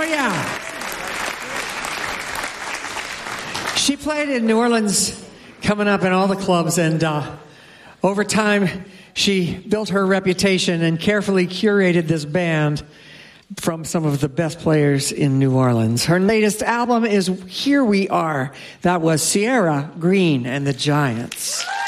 Oh, yeah. She played in New Orleans, coming up in all the clubs, and over time, she built her reputation and carefully curated this band from some of the best players in New Orleans. Her latest album is Here We Are. That was Sierra Green and the Giants.